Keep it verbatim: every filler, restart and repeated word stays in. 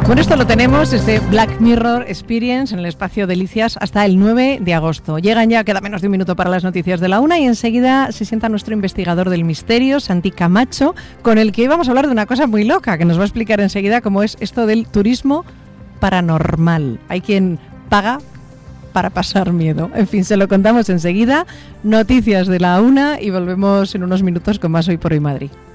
Bueno, esto lo tenemos, este Black Mirror Experience en el espacio Delicias hasta el nueve de agosto. Llegan ya, queda menos de un minuto para las noticias de la una y enseguida se sienta nuestro investigador del misterio, Santi Camacho, con el que vamos a hablar de una cosa muy loca, que nos va a explicar enseguida cómo es esto del turismo paranormal. Hay quien paga para pasar miedo. En fin, se lo contamos enseguida. Noticias de la una y volvemos en unos minutos con más Hoy por Hoy Madrid.